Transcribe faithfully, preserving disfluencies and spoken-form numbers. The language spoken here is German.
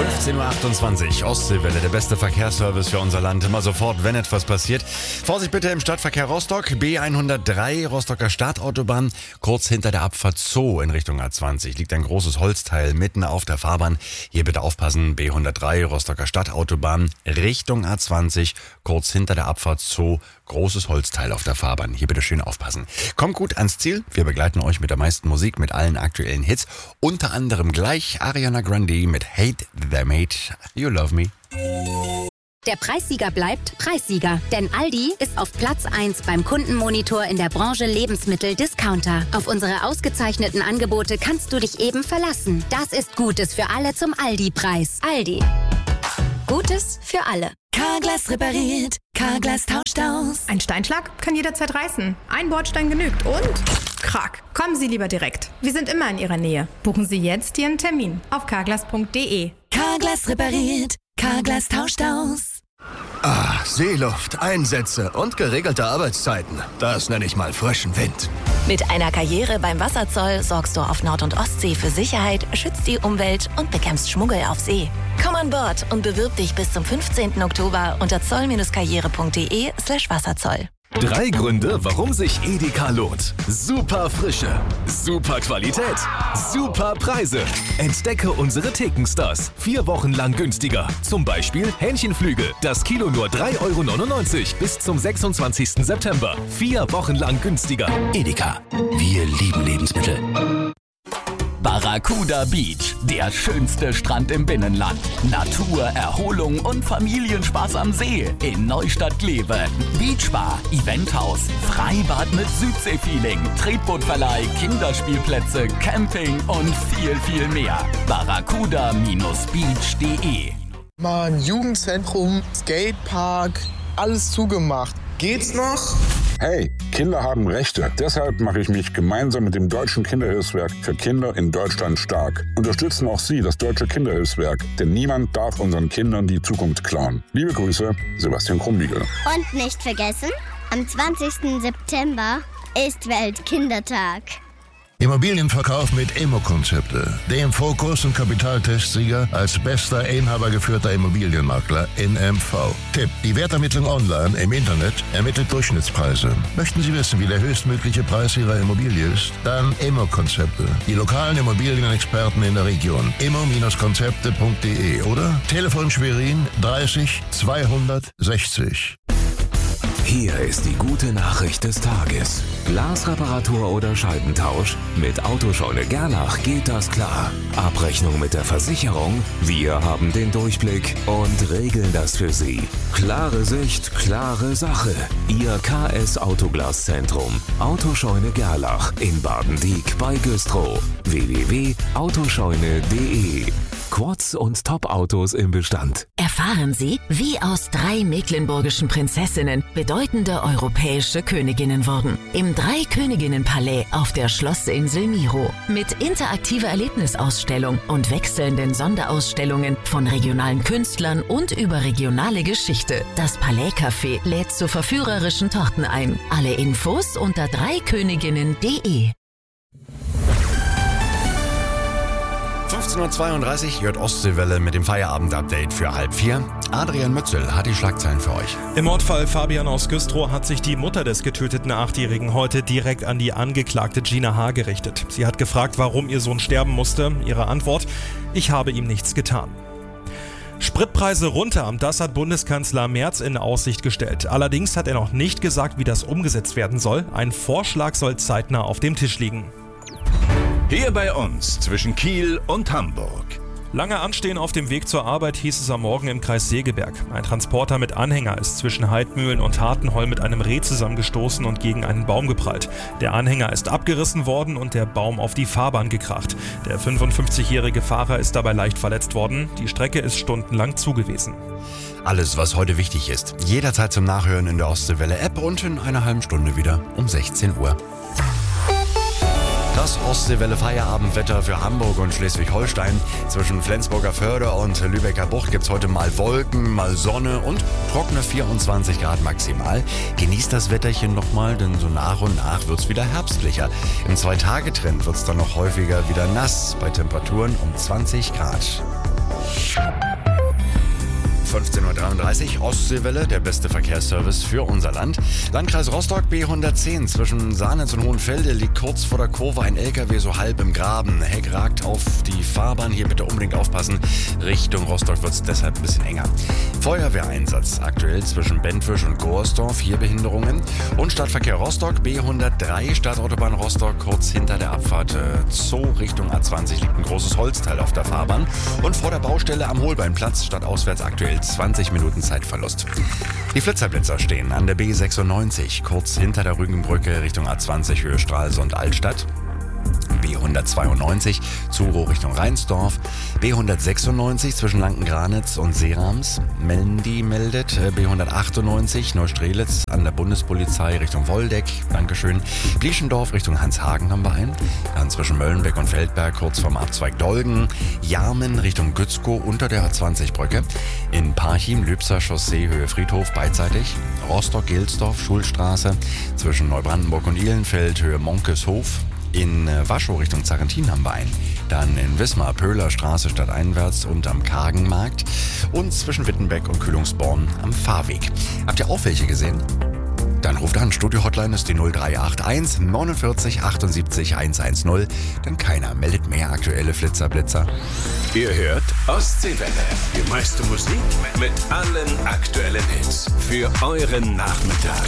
fünfzehn Uhr achtundzwanzig, Ostseewelle, der beste Verkehrsservice für unser Land. Immer sofort, wenn etwas passiert. Vorsicht bitte im Stadtverkehr Rostock, B hundertdrei, Rostocker Startautobahn. Kurz hinter der Abfahrt Zoo in Richtung A zwanzig liegt ein großes Holzteil mitten auf der Fahrbahn. Hier bitte aufpassen, B hundertdrei, Rostocker Stadtautobahn, Richtung A zwanzig, kurz hinter der Abfahrt Zoo. Großes Holzteil auf der Fahrbahn. Hier bitte schön aufpassen. Kommt gut ans Ziel. Wir begleiten euch mit der meisten Musik, mit allen aktuellen Hits. Unter anderem gleich Ariana Grande mit Hate That Made You Love Me. Der Preissieger bleibt Preissieger, denn Aldi ist auf Platz eins beim Kundenmonitor in der Branche Lebensmittel-Discounter. Auf unsere ausgezeichneten Angebote kannst du dich eben verlassen. Das ist Gutes für alle zum Aldi-Preis. Aldi. Gutes für alle. Carglass repariert, Carglass tauscht aus. Ein Steinschlag kann jederzeit reißen. Ein Bordstein genügt und krack. Kommen Sie lieber direkt. Wir sind immer in Ihrer Nähe. Buchen Sie jetzt Ihren Termin auf carglass punkt de. Carglass repariert, Carglass tauscht aus. Ah, Seeluft, Einsätze und geregelte Arbeitszeiten. Das nenne ich mal frischen Wind. Mit einer Karriere beim Wasserzoll sorgst du auf Nord- und Ostsee für Sicherheit, schützt die Umwelt und bekämpfst Schmuggel auf See. Komm an Bord und bewirb dich bis zum fünfzehnten Oktober unter zoll-karriere punkt de slash Wasserzoll. Drei Gründe, warum sich Edeka lohnt. Super Frische, super Qualität, super Preise. Entdecke unsere Thekenstars. Vier Wochen lang günstiger. Zum Beispiel Hähnchenflügel. Das Kilo nur drei Euro neunundneunzig bis zum sechsundzwanzigsten September. Vier Wochen lang günstiger. Edeka. Wir lieben Lebensmittel. Barracuda Beach, der schönste Strand im Binnenland. Natur, Erholung und Familienspaß am See in Neustadt-Glewe. Beachbar, Eventhaus, Freibad mit Südseefeeling, Tretbootverleih, Kinderspielplätze, Camping und viel, viel mehr. barracuda Beach punkt de. Mann, Jugendzentrum, Skatepark, alles zugemacht. Geht's noch? Hey, Kinder haben Rechte. Deshalb mache ich mich gemeinsam mit dem Deutschen Kinderhilfswerk für Kinder in Deutschland stark. Unterstützen auch Sie das Deutsche Kinderhilfswerk, denn niemand darf unseren Kindern die Zukunft klauen. Liebe Grüße, Sebastian Krumbiegel. Und nicht vergessen, am zwanzigsten September ist Weltkindertag. Immobilienverkauf mit Immo-Konzepte. Dem Fokus- und Kapitaltestsieger als bester inhabergeführter Immobilienmakler in M V. Tipp: Die Wertermittlung online im Internet ermittelt Durchschnittspreise. Möchten Sie wissen, wie der höchstmögliche Preis Ihrer Immobilie ist? Dann Immo-Konzepte. Die lokalen Immobilienexperten in der Region. immo-konzepte punkt de oder Telefon Schwerin dreißig zweihundertsechzig. Hier ist die gute Nachricht des Tages. Glasreparatur oder Scheibentausch? Mit Autoscheune Gerlach geht das klar. Abrechnung mit der Versicherung? Wir haben den Durchblick und regeln das für Sie. Klare Sicht, klare Sache. Ihr K S Autoglaszentrum. Autoscheune Gerlach in Badendiek bei Güstrow. w w w punkt autoscheune punkt de. Quads und Top-Autos im Bestand. Erfahren Sie, wie aus drei mecklenburgischen Prinzessinnen bedeutende europäische Königinnen wurden. Im Drei-Königinnen-Palais auf der Schlossinsel Miro. Mit interaktiver Erlebnisausstellung und wechselnden Sonderausstellungen von regionalen Künstlern und überregionale Geschichte. Das Palais-Café lädt zu verführerischen Torten ein. Alle Infos unter dreiköniginnen punkt de. fünfzehn Uhr zweiunddreißig, hört Ostseewelle mit dem Feierabend-Update für halb vier. Adrian Mützel hat die Schlagzeilen für euch. Im Mordfall Fabian aus Güstrow hat sich die Mutter des getöteten Achtjährigen heute direkt an die Angeklagte Gina H. gerichtet. Sie hat gefragt, warum ihr Sohn sterben musste. Ihre Antwort: Ich habe ihm nichts getan. Spritpreise runter, das hat Bundeskanzler Merz in Aussicht gestellt. Allerdings hat er noch nicht gesagt, wie das umgesetzt werden soll. Ein Vorschlag soll zeitnah auf dem Tisch liegen. Hier bei uns zwischen Kiel und Hamburg. Lange Anstehen auf dem Weg zur Arbeit hieß es am Morgen im Kreis Segeberg. Ein Transporter mit Anhänger ist zwischen Heidmühlen und Hartenholm mit einem Reh zusammengestoßen und gegen einen Baum geprallt. Der Anhänger ist abgerissen worden und der Baum auf die Fahrbahn gekracht. Der fünfundfünfzigjährige Fahrer ist dabei leicht verletzt worden. Die Strecke ist stundenlang zugewiesen. Alles, was heute wichtig ist, jederzeit zum Nachhören in der Ostseewelle-App und in einer halben Stunde wieder um sechzehn Uhr. Das Ostseewelle Feierabendwetter für Hamburg und Schleswig-Holstein. Zwischen Flensburger Förde und Lübecker Bucht gibt es heute mal Wolken, mal Sonne und trockene vierundzwanzig Grad maximal. Genießt das Wetterchen nochmal, denn so nach und nach wird es wieder herbstlicher. Im Zwei-Tage-Trend wird es dann noch häufiger wieder nass bei Temperaturen um zwanzig Grad. fünfzehn Uhr dreiunddreißig, Ostseewelle, der beste Verkehrsservice für unser Land. Landkreis Rostock, B hundertzehn, zwischen Sahnitz und Hohenfelde liegt kurz vor der Kurve ein L K W so halb im Graben. Heck ragt auf die Fahrbahn, hier bitte unbedingt aufpassen. Richtung Rostock wird es deshalb ein bisschen enger. Feuerwehreinsatz aktuell zwischen Bentwisch und Gorsdorf, hier Behinderungen. Und Stadtverkehr Rostock, B hundertdrei, Stadtautobahn Rostock, kurz hinter der Abfahrt äh, Zoo Richtung A zwanzig liegt ein großes Holzteil auf der Fahrbahn. Und vor der Baustelle am Holbeinplatz stadtauswärts aktuell zwanzig Minuten Zeitverlust. Die Flitzerblitzer stehen an der B sechsundneunzig, kurz hinter der Rügenbrücke Richtung A zwanzig Höhe Stralsund Altstadt. B hundertzweiundneunzig, Zuro Richtung Rheinsdorf. B hundertsechsundneunzig zwischen Lankengranitz und Seerams. Mendi meldet B hundertachtundneunzig, Neustrelitz an der Bundespolizei Richtung Woldeck. Dankeschön. Blieschendorf Richtung Hanshagen haben wir einen. Dann zwischen Möllenbeck und Feldberg kurz vorm Abzweig Dolgen. Jarmen Richtung Gützkow unter der A zwanzig Brücke. In Parchim, Lübser Chaussee Höhe Friedhof beidseitig. Rostock-Gilsdorf, Schulstraße zwischen Neubrandenburg und Ihlenfeld Höhe Monkeshof. In Waschow Richtung Zarentin haben wir einen. Dann in Wismar, Pöhler Straße stadteinwärts und am Kargenmarkt. Und zwischen Wittenbeck und Kühlungsborn am Fahrweg. Habt ihr auch welche gesehen? Dann ruft an. Studio-Hotline ist die null drei acht eins neunundvierzig achtundsiebzig hundertzehn. Denn keiner meldet mehr aktuelle Flitzerblitzer. Ihr hört Ostseewelle. Die meiste Musik mit allen aktuellen Hits. Für euren Nachmittag.